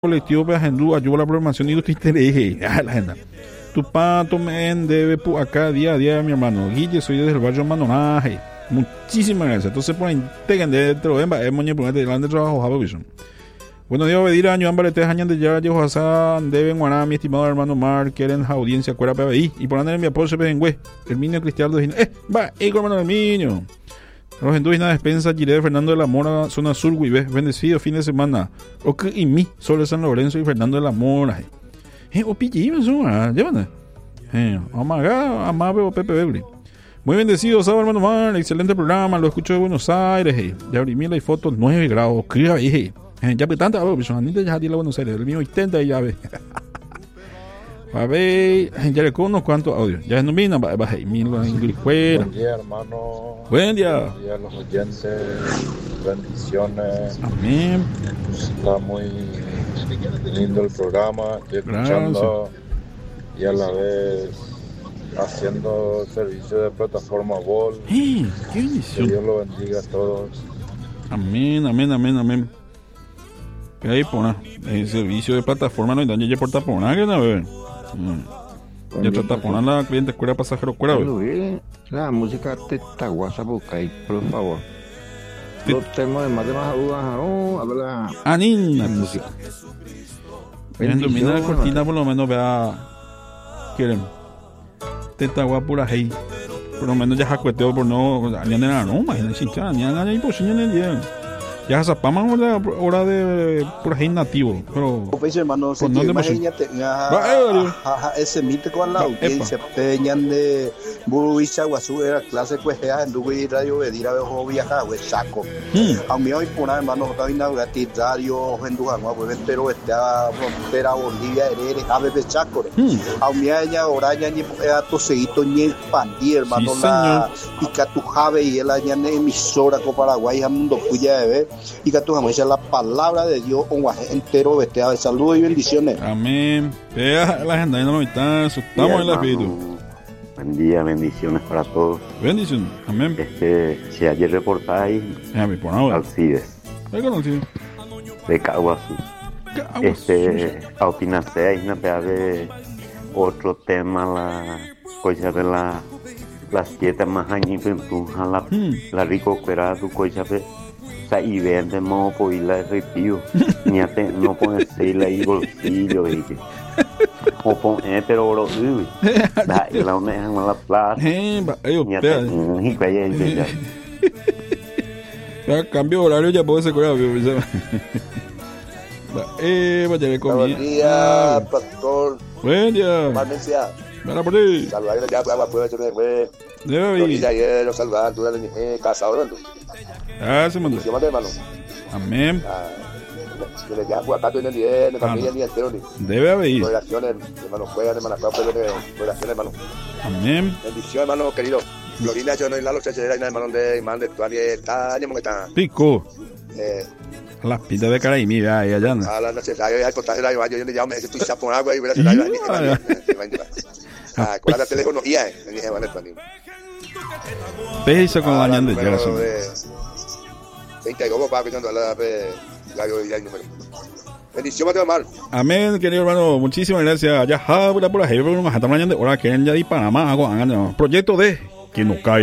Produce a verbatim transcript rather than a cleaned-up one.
colectivo Peajendú ayuda a la programación y tu interés. Ah, la agenda. Tu pato me debe acá día a día, mi hermano. Guille, soy desde el barrio Manonaje. Muchísimas gracias. Entonces, por ahí, tengan dentro, ven, es moñe, por ahí, de trabajo, Java Vision. Buenos días, Obedir, año, ámbale, te añan de ya, yo, Hassan, deben guaná, mi estimado hermano Mar, quieren audiencia, cuera, P B I, y por andar en mi apoyo, se güey, el niño cristiano, eh, va, eh, hermano del niño. Los hindúes nada despensa, Giré, Fernando de la Mora, zona sur, Guibé, bendecido fin de semana. Ok, y mi, solo San Lorenzo y Fernando de la Mora. Eh, o pillimos, ah, llévame. Eh, amaga, amabe o Pepe Begli. Muy bendecido, sábado, hermano Mar, excelente programa, lo escucho de Buenos Aires, eh. Ya abrí mil y fotos, nueve grados, cría, eh. Eh, ya petanta, a ver, personalmente ya di la Buenos Aires, el mío ochenta y ya ve. A ver, ya le conozco cuántos audios. Ya no vino, bajé mil en fuera. Buen día, hermano. Buen día. Buen día a los oyentes. Bendiciones. Amén. Está muy lindo el programa. Estoy escuchando y a la vez haciendo servicio de plataforma Vol. ¡Eh! ¡Qué Que bendición! Dios lo bendiga a todos. Amén, amén, amén, amén. ¿Qué hay por nada? El servicio de plataforma no hay daño ya por tapona, que no ver. Mm. Ya trata por la cliente escuela pasajero cuera. La música te está WhatsApp, por favor. Sí. Los temas de más de más dudas, oh, habla Anina, música. en domina la cortina por lo menos vea. Quieren. Teta guapura hey. Por lo menos ya jacueteo por no. Ni nada, no, imagínate, chinchana, ni nada, ni imposible en el día. Ya zapaman hora, hora de por ahí nativo, pero pues hermano, se no imagina ese mito con la audiencia peñan de Buruicha Guazú era clase cuejea en Dubai radio Bedira Bejo viajar güey saco a mí hoy por hermano está inaugurati radio en Dubai pues pero está frontera Bolivia eres ave de Chaco a mí ella oraña ni a tu seguito ni pandi hermano la y que tu jave y el año emisora con Paraguay a mundo cuya de ver y que tú jamás la palabra de Dios un guaje entero vete a saludos y bendiciones. Amén. Vea la agenda no está, estamos en la espíritu. Buen día, bendiciones para todos. Bendición. Amén. Este, si ayer reportáis Alcides de Caguazú. Este, opinaste ahí no te de otro tema la cosa de la las siete más años a la la rico cuera tu cosa de y vende modo por ir a retiro ni a te, no pones la ahí bolsillo y que o pon pero oro uy da y la una en la plaza ni a te ni que ya ya cambio horario ya puedo ser curado eh vaya de comida. Buen día pastor. Buen día Valencia. Para por ahí. Salvar ya para poder hacer fue debe ir ayer lo salvar tú eh casado ¿no? Ah, se mandó. Hermano. Amén. Que le llamo acá en el día, familia ni entero ni. Debe haber. Oraciones, hermano, juegan, hermano, oraciones, hermano. Amén. Bendición, hermano, querido. Florina, yo no hay la lucha, hermano, de hermano, de tu área, está, ni está. Pico. Eh. Las pintas de cara y mira, ahí allá. A la noche, ahí hay contaje, yo yo le llamo, estoy chapón agua y verás ahí. Ah, con la teléfono ya, me dije, vale, Tony. Pesa con la ñande, ya son. veinte y dos para pensando a la radio y el número. Bendición, Mateo Mar. Amén, querido hermano. Muchísimas gracias. Ya, por la jefe, por la mañana de hora que ya di Panamá, hago proyecto de que no cae.